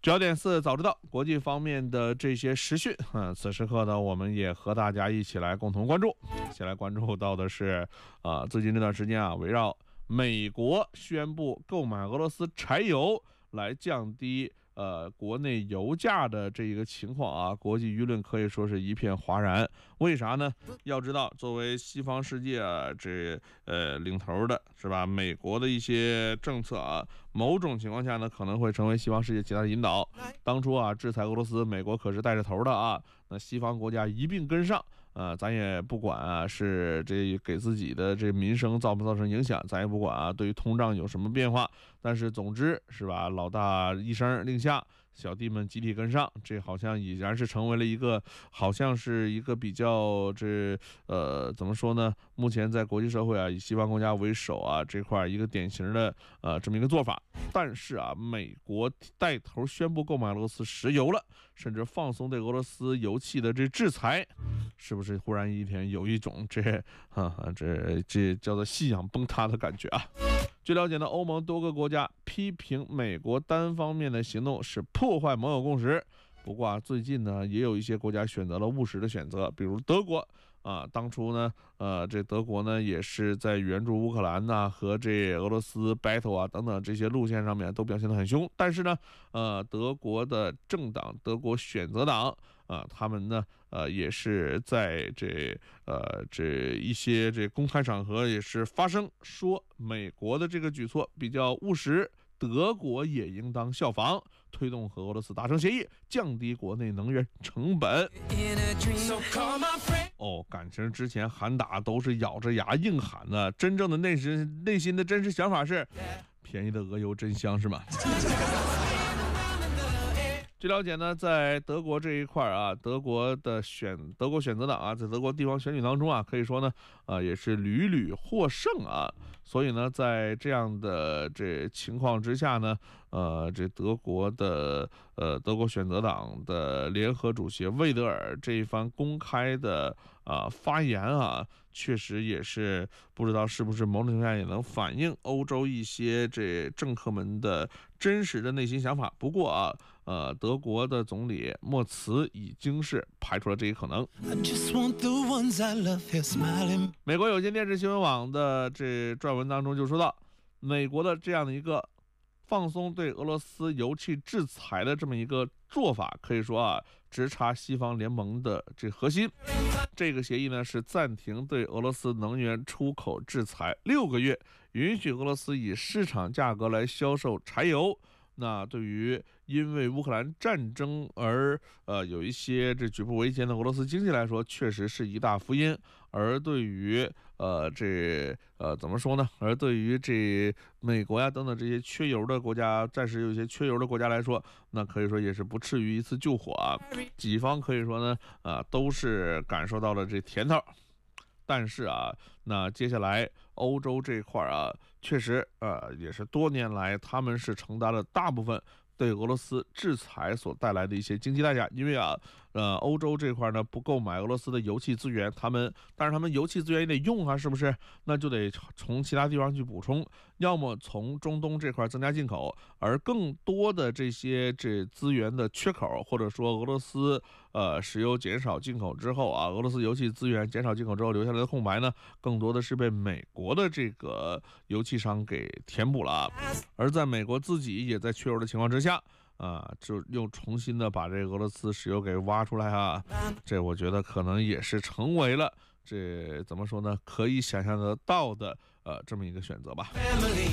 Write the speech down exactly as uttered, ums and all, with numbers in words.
九点四早知道国际方面的这些时讯，嗯，此时刻呢，我们也和大家一起来共同关注。先来关注到的是，啊、呃，最近这段时间啊，围绕美国宣布购买俄罗斯柴油来降低呃国内油价的这一个情况啊，国际舆论可以说是一片哗然。为啥呢？要知道，作为西方世界啊这呃领头的是吧，美国的一些政策啊，某种情况下呢可能会成为西方世界其他的引导。当初啊制裁俄罗斯，美国可是带着头的啊，那西方国家一并跟上。呃，咱也不管啊，是这给自己的这民生造不造成影响，咱也不管啊，对于通胀有什么变化。但是总之是吧，老大一声令下，小弟们集体跟上，这好像已然是成为了一个，好像是一个比较这呃怎么说呢？目前在国际社会啊，以西方国家为首啊这块一个典型的呃这么一个做法。但是啊，美国带头宣布购买俄罗斯石油了，甚至放松对俄罗斯油气的这制裁，是不是忽然一天有一种这哈、啊、这这叫做信仰崩塌的感觉啊？据了解呢，欧盟多个国家批评美国单方面的行动是破坏盟友共识。不过啊，最近呢，也有一些国家选择了务实的选择，比如德国啊，当初呢，呃，这德国呢也是在援助乌克兰呐、啊、和这俄罗斯 battle 啊等等这些路线上面都表现得很凶。但是呢，呃，德国的政党德国选择党啊，他们呢，呃，也是在这呃这一些这公开场合也是发声说，美国的这个举措比较务实。德国也应当效仿，推动和俄罗斯达成协议，降低国内能源成本。哦，感情之前喊打都是咬着牙硬喊的，真正的内心内心的真实想法是，便宜的俄油真香，是吗？据了解呢，在德国这一块啊，德国的选德国选择党啊，在德国地方选举当中啊，可以说呢，啊、呃、也是屡屡获胜啊。所以呢，在这样的这情况之下呢，呃，这德国的呃德国选择党的联合主席魏德尔这一番公开的啊、呃、发言啊，确实也是不知道是不是某种程度上也能反映欧洲一些这政客们的真实的内心想法。不过啊，呃，德国的总理默茨已经是排除了这一可能。美国有线电视新闻网的这撰文当中就说到，美国的这样的一个放松对俄罗斯油气制裁的这么一个做法，可以说啊，直插西方联盟的这核心。这个协议呢是暂停对俄罗斯能源出口制裁六个月，允许俄罗斯以市场价格来销售柴油。那对于因为乌克兰战争而呃有一些这举步维艰的俄罗斯经济来说，确实是一大福音。而对于呃这呃怎么说呢？而对于这美国呀等等这些缺油的国家，暂时有一些缺油的国家来说，那可以说也是不至于一次救火啊。几方可以说呢，啊、呃、都是感受到了这甜头。但是啊，那接下来欧洲这块啊，确实呃也是多年来他们是承担了大部分对俄罗斯制裁所带来的一些经济代价。因为啊，呃，欧洲这块呢不购买俄罗斯的油气资源，他们但是他们油气资源也得用啊，是不是？那就得从其他地方去补充，要么从中东这块增加进口，而更多的这些这资源的缺口，或者说俄罗斯呃石油减少进口之后啊，俄罗斯油气资源减少进口之后留下来的空白呢，更多的是被美国的这个油气商给填补了。而在美国自己也在缺油的情况之下。啊，就又重新的把这俄罗斯石油给挖出来啊，这我觉得可能也是成为了这怎么说呢，可以想象得到的呃这么一个选择吧。